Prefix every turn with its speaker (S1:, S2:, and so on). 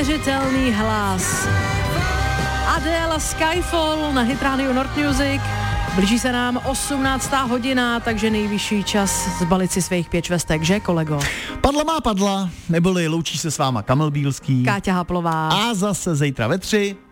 S1: neuvěřitelný hlas. Adele Skyfall na Hit Radio North Music. Blíží se nám 18. hodina, takže nejvyšší čas zbalit si svých 5 švestek, že kolego?
S2: Padla má padla, neboli loučí se s váma Kamil Bílský,
S1: Káťa Haplová
S2: a zase zítra ve 3.